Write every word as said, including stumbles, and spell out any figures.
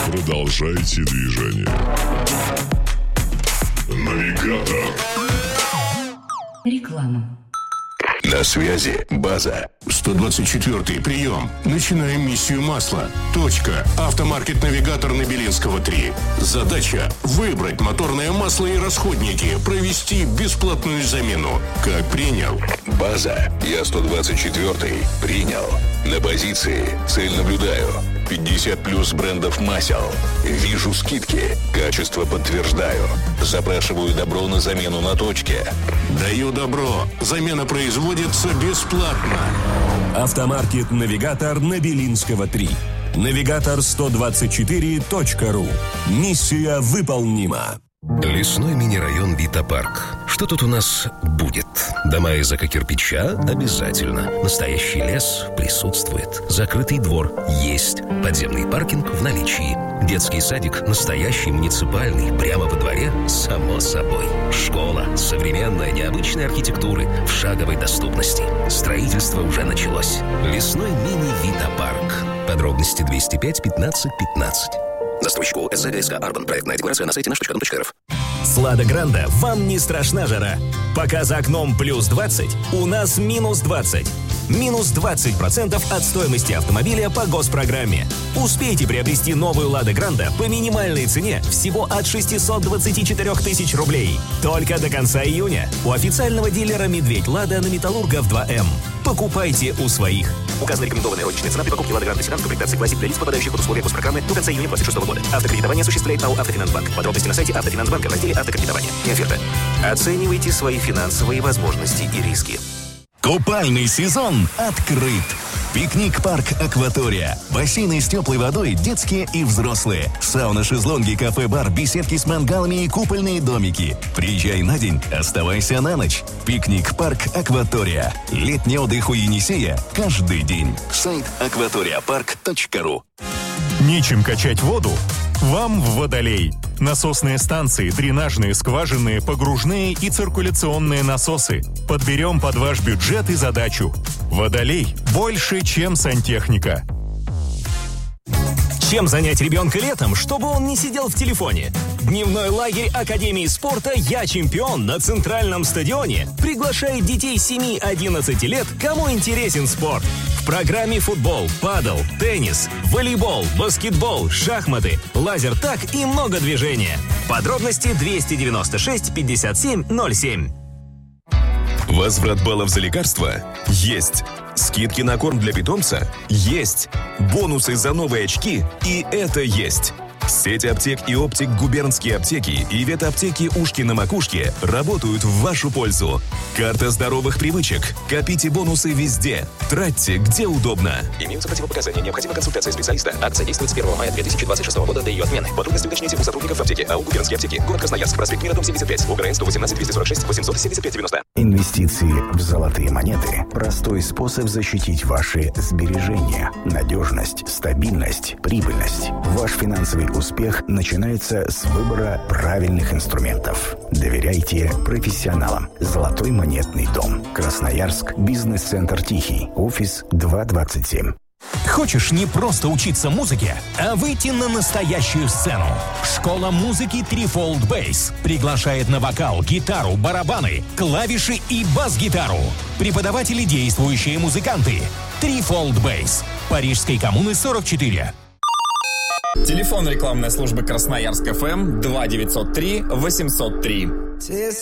Продолжайте движение. Навигатор. Реклама. На связи база. сто двадцать четвёртый прием. Начинаем миссию масла. Точка. Автомаркет «Навигатор» на Белинского, три. Задача – выбрать моторное масло и расходники, провести бесплатную замену. Как принял? База. Я сто двадцать четвёртый. Принял. На позиции. Цель наблюдаю. пятьдесят плюс брендов масел. Вижу скидки. Качество подтверждаю. Запрашиваю добро на замену на точке. Даю добро. Замена производится бесплатно. Автомаркет «Навигатор» на Белинского, три. навигатор сто двадцать четыре точка ру. Миссия выполнима. Лесной мини-район Вита-парк. Что тут у нас будет? Дома из эко-кирпича? Обязательно. Настоящий лес присутствует. Закрытый двор есть. Подземный паркинг в наличии. Детский садик настоящий, муниципальный. Прямо во дворе? Само собой. Школа современной, необычной архитектуры в шаговой доступности. Строительство уже началось. Лесной мини-Вита-парк. Подробности двести пять пятнадцать пятнадцать. Застройщику эс зэ гэ эс ка Арбан. Проектная декларация на сайте наш точка дом точка эр эф. С Лада Гранда вам не страшна жара. Пока за окном плюс двадцать, у нас минус двадцать. Минус двадцать процентов от стоимости автомобиля по госпрограмме. Успейте приобрести новую Лада Гранда по минимальной цене всего от шестьсот двадцать четыре тысяч рублей. Только до конца июня. У официального дилера «Медведь Лада» на Металлургов два эм. Покупайте у своих. Указана рекомендованная розничная цена при покупке Лада Гранта седан в комплектации классик для лиц, попадающих под условия госпрограммы до конца июня двадцать шестого года. Автокредитование осуществляет АО «Автофинансбанк». Подробности на сайте «Автофинансбанка» в разделе «Автокредитование». И оферта. Оценивайте свои финансовые возможности и риски. Купальный сезон открыт. Пикник-парк «Акватория». Бассейны с теплой водой, детские и взрослые. Сауна, шезлонги, кафе-бар, беседки с мангалами и купольные домики. Приезжай на день, оставайся на ночь. Пикник-парк «Акватория». Летний отдых у Енисея каждый день. Сайт акваториапарк точка ру. Нечем качать воду? Вам в Водолей. Насосные станции, дренажные, скважинные, погружные и циркуляционные насосы. Подберем под ваш бюджет и задачу. Водолей больше, чем сантехника. Чем занять ребенка летом, чтобы он не сидел в телефоне? Дневной лагерь Академии спорта «Я чемпион» на Центральном стадионе приглашает детей семи-одиннадцати лет, кому интересен спорт. В программе футбол, падл, теннис, волейбол, баскетбол, шахматы, лазертаг и много движения. Подробности двести девяносто шесть пятьдесят семь ноль семь. Возврат баллов за лекарства? Есть. Скидки на корм для питомца? Есть. Бонусы за новые очки? И это есть. Сеть аптек и оптик «Губернские аптеки» и ветаптеки «Ушки на макушке» работают в вашу пользу. Карта здоровых привычек. Копите бонусы везде. Тратьте, где удобно. Имеются противопоказания. Необходима консультация специалиста. Акция действует с первого мая две тысячи двадцать шестого года до ее отмены. Подробности уточните у сотрудников аптеки. АО «Губернские аптеки». Город Красноярск. Проспект Мира, дом семьдесят пять. УГРН сто восемнадцать двести сорок шесть восемьсот семьдесят пять девяносто. Инвестиции в золотые монеты – простой способ защитить ваши сбережения. Надежность, стабильность, прибыльность. Ваш финансовый успех начинается с выбора правильных инструментов. Доверяйте профессионалам. Золотой монетный дом. Красноярск. Бизнес-центр «Тихий». Офис два двадцать семь. Хочешь не просто учиться музыке, а выйти на настоящую сцену? Школа музыки Threefold Bass приглашает на вокал, гитару, барабаны, клавиши и бас-гитару. Преподаватели – действующие музыканты. Threefold Bass. Парижской коммуны сорок четыре. Телефон рекламной службы Красноярск эф эм два девятьсот три восемьсот три.